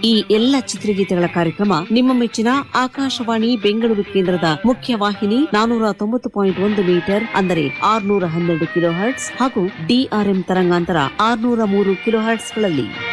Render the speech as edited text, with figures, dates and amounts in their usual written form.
ಈ ಎಲ್ಲ ಚಿತ್ರಗೀತೆಗಳ ಕಾರ್ಯಕ್ರಮ ನಿಮ್ಮ ಮೆಚ್ಚಿನ ಆಕಾಶವಾಣಿ ಬೆಂಗಳೂರು ಕೇಂದ್ರದ ಮುಖ್ಯ ವಾಹಿನಿ 490.1 ಮೀಟರ್ ಅಂದರೆ 612 ಕಿಲೋ ಹರ್ಟ್ಸ್ ಹಾಗೂ ಡಿಆರ್ಎಂ ತರಂಗಾಂತರ 603 ಕಿಲೋ ಹರ್ಟ್ಸ್ಗಳಲ್ಲಿ